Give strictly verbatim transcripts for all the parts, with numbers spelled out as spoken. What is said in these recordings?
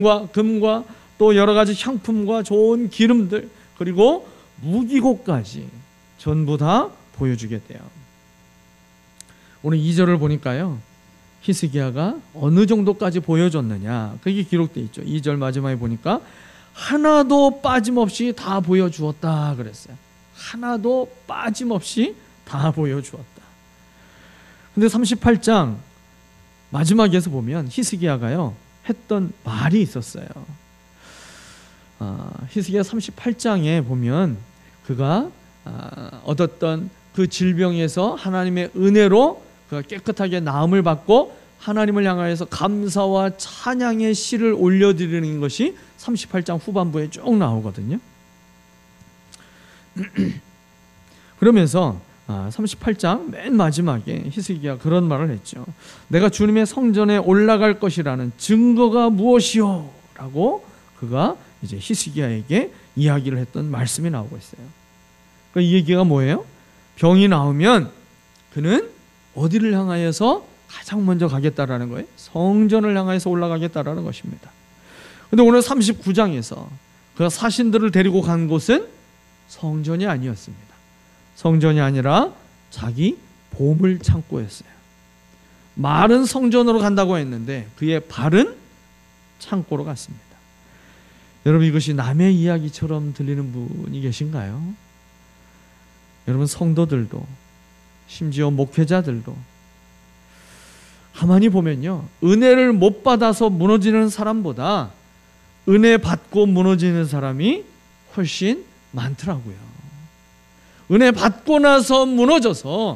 금과 또 여러 가지 향품과 좋은 기름들 그리고 무기고까지 전부 다 보여주게 돼요. 오늘 이 절을 보니까요, 히스기야가 어느 정도까지 보여줬느냐 그게 기록되어 있죠. 이 절 마지막에 보니까 하나도 빠짐없이 다 보여주었다 그랬어요. 하나도 빠짐없이 다 보여주었다. 근데 삼십팔 장 마지막에서 보면 히스기야가요 했던 말이 있었어요. 아, 히스기야 삼십팔 장에 보면 그가 아, 얻었던 그 질병에서 하나님의 은혜로 그가 깨끗하게 나음을 받고 하나님을 향하여서 감사와 찬양의 시를 올려드리는 것이 삼십팔 장 후반부에 쭉 나오거든요. 그러면서 삼십팔 장 맨 마지막에 히스기야 그런 말을 했죠. 내가 주님의 성전에 올라갈 것이라는 증거가 무엇이요? 라고 그가 이제 히스기야에게 이야기를 했던 말씀이 나오고 있어요. 그러니까 이 얘기가 뭐예요? 병이 나오면 그는 어디를 향하여서 가장 먼저 가겠다라는 거예요? 성전을 향하여서 올라가겠다라는 것입니다. 그런데 오늘 삼십구 장에서 그가 사신들을 데리고 간 곳은 성전이 아니었습니다. 성전이 아니라 자기 보물 창고였어요. 말은 성전으로 간다고 했는데 그의 발은 창고로 갔습니다. 여러분, 이것이 남의 이야기처럼 들리는 분이 계신가요? 여러분, 성도들도 심지어 목회자들도 가만히 보면요, 은혜를 못 받아서 무너지는 사람보다 은혜 받고 무너지는 사람이 훨씬 많더라고요. 은혜 받고 나서 무너져서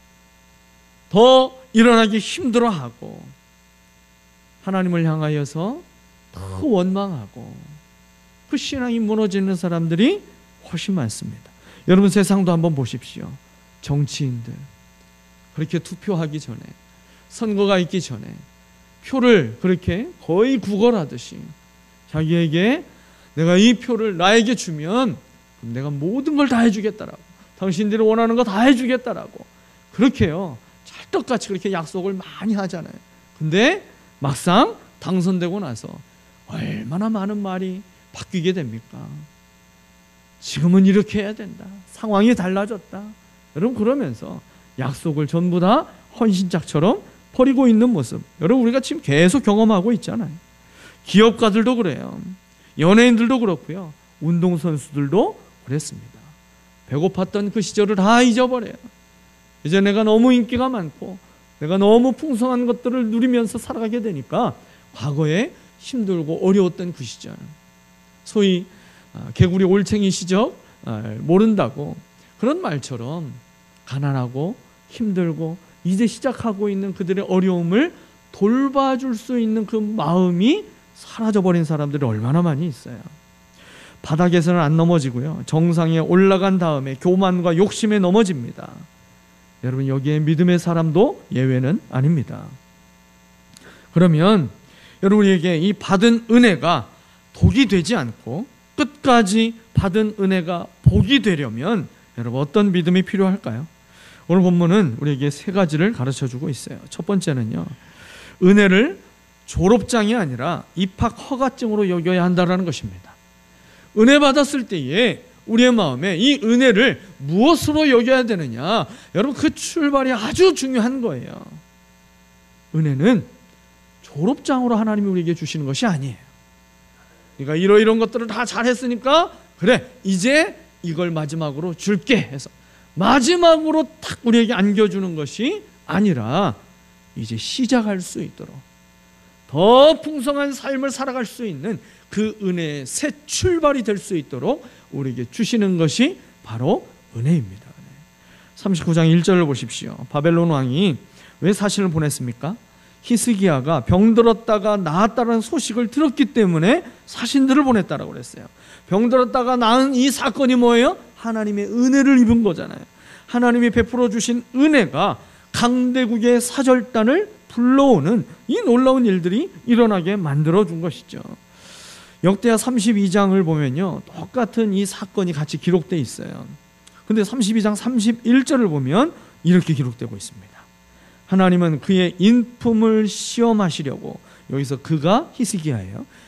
더 일어나기 힘들어하고 하나님을 향하여서 더 원망하고 그 신앙이 무너지는 사람들이 훨씬 많습니다. 여러분, 세상도 한번 보십시오. 정치인들 그렇게 투표하기 전에, 선거가 있기 전에 표를 그렇게 거의 구걸하듯이 자기에게 내가 이 표를 나에게 주면 내가 모든 걸 다 해주겠다라고, 당신들이 원하는 거 다 해주겠다라고 그렇게요 찰떡같이 그렇게 약속을 많이 하잖아요. 근데 막상 당선되고 나서 얼마나 많은 말이 바뀌게 됩니까? 지금은 이렇게 해야 된다, 상황이 달라졌다, 여러분 그러면서 약속을 전부 다 헌신짝처럼 버리고 있는 모습, 여러분 우리가 지금 계속 경험하고 있잖아요. 기업가들도 그래요. 연예인들도 그렇고요. 운동선수들도 그랬습니다. 배고팠던 그 시절을 다 잊어버려요. 이제 내가 너무 인기가 많고 내가 너무 풍성한 것들을 누리면서 살아가게 되니까 과거에 힘들고 어려웠던 그 시절, 소위 개구리 올챙이 시절 모른다고 그런 말처럼 가난하고 힘들고 이제 시작하고 있는 그들의 어려움을 돌봐줄 수 있는 그 마음이 사라져버린 사람들이 얼마나 많이 있어요. 바닥에서는 안 넘어지고요, 정상에 올라간 다음에 교만과 욕심에 넘어집니다. 여러분, 여기에 믿음의 사람도 예외는 아닙니다. 그러면 여러분에게 이 받은 은혜가 독이 되지 않고 끝까지 받은 은혜가 복이 되려면 여러분 어떤 믿음이 필요할까요? 오늘 본문은 우리에게 세 가지를 가르쳐주고 있어요. 첫 번째는요, 은혜를 졸업장이 아니라 입학 허가증으로 여겨야 한다는 것입니다. 은혜 받았을 때에 우리의 마음에 이 은혜를 무엇으로 여겨야 되느냐, 여러분 그 출발이 아주 중요한 거예요. 은혜는 졸업장으로 하나님이 우리에게 주시는 것이 아니에요. 그러니까 이러이런 것들을 다 잘했으니까 그래 이제 이걸 마지막으로 줄게 해서 마지막으로 탁 우리에게 안겨주는 것이 아니라 이제 시작할 수 있도록 더 풍성한 삶을 살아갈 수 있는 그 은혜의 새 출발이 될 수 있도록 우리에게 주시는 것이 바로 은혜입니다. 삼십구 장 일 절을 보십시오. 바벨론 왕이 왜 사신을 보냈습니까? 히스기야가 병들었다가 나았다는 소식을 들었기 때문에 사신들을 보냈다라고 그랬어요. 병들었다가 나은 이 사건이 뭐예요? 하나님의 은혜를 입은 거잖아요. 하나님이 베풀어 주신 은혜가 강대국의 사절단을 불러오는 이 놀라운 일들이 일어나게 만들어준 것이죠. 역대하 삼십이 장을 보면요, 똑같은 이 사건이 같이 기록되어 있어요. 근데 삼십이 장 삼십일 절을 보면 이렇게 기록되고 있습니다. 하나님은 그의 인품을 시험하시려고, 여기서 그가 히스기야예요,